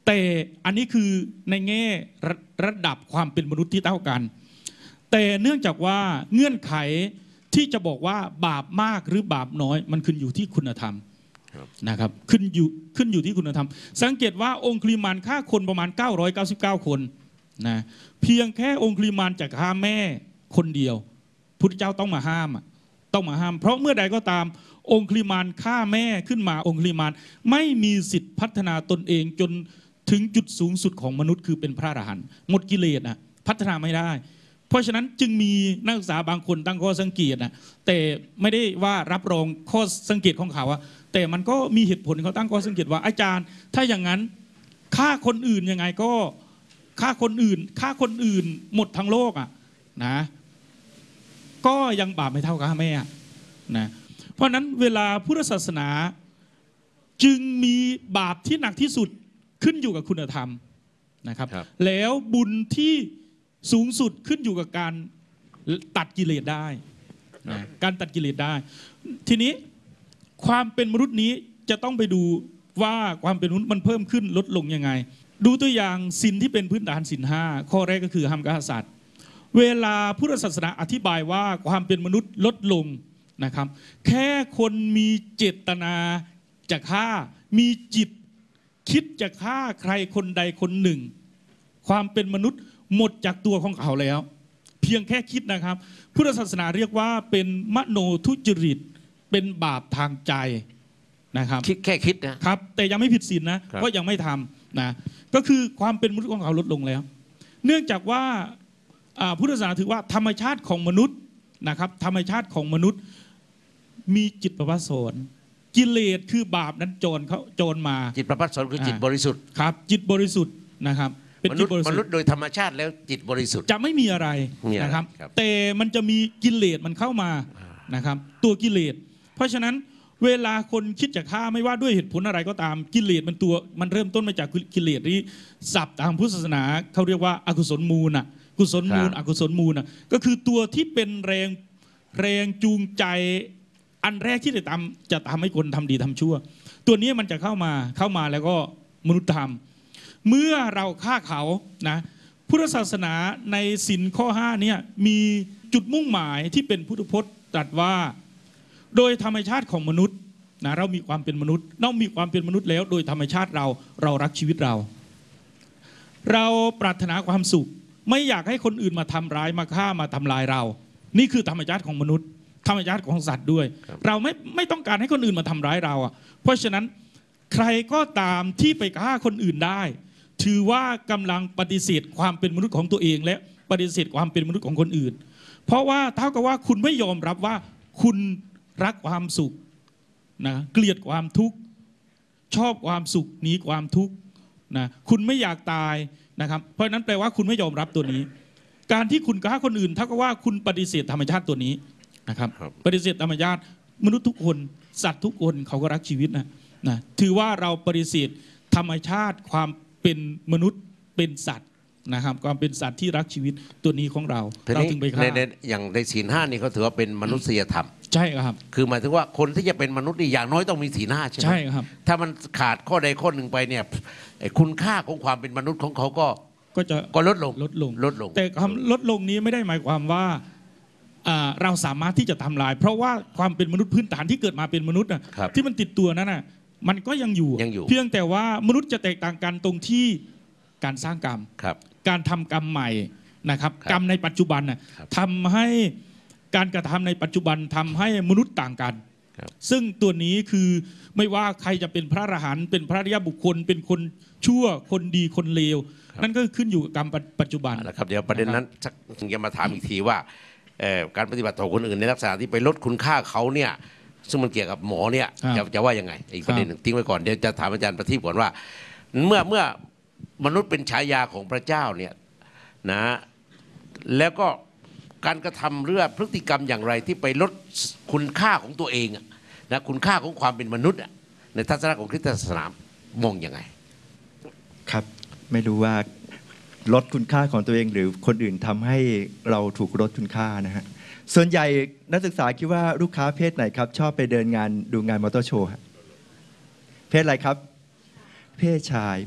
แต่อันนี้คือในแง่ระดับความเป็นมนุษย์ที่เท่ากันแต่เนื่องจากว่าเงื่อนไขที่จะบอกว่าบาปมากหรือบาปน้อยมันขึ้นอยู่ที่คุณธรรมนะครับขึ้นอยู่ที่คุณธรรมสังเกตว่าองคุลิมานฆ่าคนประมาณ999คนนะเพียงแค่องคุลิมานจะฆ่าแม่คนเดียวพุทธเจ้าต้องมาห้ามเพราะเมื่อใดก็ตามองคุลิมานฆ่าแม่ขึ้นมาองคุลิมานไม่มีสิทธิ์พัฒนาตนเองจนถึงจุดสูงสุดของมนุษย์คือเป็นพระอรหันต์หมดกิเลสนะพัฒนาไม่ได้เพราะฉะนั้นจึงมีนักศึกษาบางคนตั้งข้อสังเกตนะแต่ไม่ได้ว่ารับรองข้อสังเกตของเขาแต่มันก็มีเหตุผลเขาตั้งข้อสังเกตว่าอาจารย์ถ้าอย่างนั้นฆ่าคนอื่นยังไงก็ฆ่าคนอื่นหมดทั้งโลกนะก็ยังบาปไม่เท่ากับแม่นะเพราะนั้นเวลาพุทธศาสนาจึงมีบาปที่หนักที่สุดขึ้นอยู่กับคุณธรรมนะครับแล้วบุญที่สูงสุดขึ้นอยู่กับการตัดกิเลสได้นะการตัดกิเลสได้ทีนี้ความเป็นมนุษย์นี้จะต้องไปดูว่าความเป็นมนุษย์มันเพิ่มขึ้นลดลงยังไงดูตัวอย่างศีลที่เป็นพื้นฐานศีล5ข้อแรกก็คือห้ามฆ่าสัตว์เวลาพุทธศาสนาอธิบายว่าความเป็นมนุษย์ลดลงนะครับแค่คนมีเจตนาจะฆ่ามีจิตคิดจะฆ่าใครคนใดคนหนึ่งความเป็นมนุษย์หมดจากตัวของเขาแล้วเพียงแค่คิดนะครับพุทธศาสนาเรียกว่าเป็นมโนทุจริตเป็นบาปทางใจนะครับแค่คิดนะครับแต่ยังไม่ผิดศีลนะเพราะยังไม่ทำนะก็คือความเป็นมนุษย์ของเขาลดลงแล้วเนื่องจากว่าพุทธศาสนาถือว่าธรรมชาติของมนุษย์นะครับธรรมชาติของมนุษย์มีจิตประภัสสรกิเลสคือบาปนั้นโจรมาจิตประภัสสรคือจิตบริสุทธิ์ครับจิตบริสุทธิ์นะครับมนุษย์โดยธรรมชาติแล้วจิตบริสุทธิ์จะไม่มีอะไรนะครับแต่มันจะมีกิเลสมันเข้ามานะครับตัวกิเลสเพราะฉะนั้นเวลาคนคิดจะฆ่าไม่ว่าด้วยเหตุผลอะไรก็ตามกิเลสมันเริ่มต้นมาจากกิเลสที่ศัพท์ทางพุทธศาสนาเขาเรียกว่าอกุศลมูลกุศลมูลอกุศลมูลก็คือตัวที่เป็นแรงจูงใจอันแรกที่จะทำให้คนทำดีทำชั่วตัวนี้มันจะเข้ามาแล้วก็มนุษยธรรมเมื่อเราฆ่าเขานะพุทธศาสนาในศีลข้อ5เนี่ยมีจุดมุ่งหมายที่เป็นพุทธพจน์ตรัสว่าโดยธรรมชาติของมนุษย์นะเรามีความเป็นมนุษย์นอกมีความเป็นมนุษย์แล้วโดยธรรมชาติเรารักชีวิตเราปรารถนาความสุขไม่อยากให้คนอื่นมาทำร้ายมาฆ่ามาทำลายเรานี่คือธรรมชาติของมนุษย์ธรรมชาติของสัตว์ด้วยเราไม่ต้องการให้คนอื่นมาทำร้ายเราเพราะฉะนั้นใครก็ตามที่ไปฆ่าคนอื่นได้ถือว่ากำลังปฏิเสธความเป็นมนุษย์ของตัวเองและปฏิเสธความเป็นมนุษย์ของคนอื่นเพราะว่าเท่ากับว่าคุณไม่ยอมรับว่าคุณรักความสุขนะเกลียดความทุกข์ชอบความสุขหนีความทุกข์นะคุณไม่อยากตายนะครับเพราะนั้นแปลว่าคุณไม่ยอมรับตัวนี้การที่คุณฆ่าคนอื่นเท่ากับว่าคุณปฏิเสธธรรมชาติตัวนี้นะครับปฏิเสธธรรมชาติมนุษย์ทุกคนสัตว์ทุกคนเขาก็รักชีวิตนะถือว่าเราปฏิเสธธรรมชาติความเป็นมนุษย์เป็นสัตว์นะครับความเป็นสัตว์ที่รักชีวิตตัวนี้ของเราถึงไปฆ่าอย่างในศีล5นี่เขาถือว่าเป็นมนุษยธรรมใช่ครับคือหมายถึงว่าคนที่จะเป็นมนุษย์นี่อย่างน้อยต้องมีศีล5ใช่ไหมใช่ครับถ้ามันขาดข้อใดข้อหนึ่งไปเนี่ยคุณค่าของความเป็นมนุษย์ของเขาก็ลดลงแต่คำลดลงนี้ไม่ได้หมายความว่าเราสามารถที่จะทำลายเพราะว่าความเป็นมนุษย์พื้นฐานที่เกิดมาเป็นมนุษย์ที่มันติดตัวนั้นมันก็ยังอยู่เพียงแต่ว่ามนุษย์จะแตกต่างกันตรงที่การสร้างกรรมการทำกรรมใหม่นะครับกรรมในปัจจุบันทำให้การกระทำในปัจจุบันทำให้มนุษย์ต่างกันซึ่งตัวนี้คือไม่ว่าใครจะเป็นพระอรหันต์เป็นพระอริยบุคคลเป็นคนชั่วคนดีคนเลวนั่นก็ขึ้นอยู่กับกรรมปัจจุบันนะครับเดี๋ยวประเด็นนั้นจะมาถามอีกทีว่าการปฏิบัติต่อคนอื่นในลักษณะที่ไปลดคุณค่าเขาเนี่ยซึ่งมันเกี่ยวกับหมอเนี่ยจะว่ายังไงอีกประเด็นหนึ่งทิ้งไว้ก่อนเดี๋ยวจะถามอาจารย์ประทีปก่อนว่าเมื่อมนุษย์เป็นฉายาของพระเจ้าเนี่ยนะแล้วก็การกระทำเรื่องพฤติกรรมอย่างไรที่ไปลดคุณค่าของตัวเองนะคุณค่าของความเป็นมนุษย์ในทัศนะของคริสตศาสนามองยังไงครับไม่รู้ว่าลดคุณค่าของตัวเองหรือคนอื่นทำให้เราถูกลดคุณค่านะฮะส่วนใหญ่นักศึกษาคิดว่าลูกค้าเพศไหนครับชอบไปเดินงานดูงานมอเตอร์โชว์เพศอะไรครับเพศชาย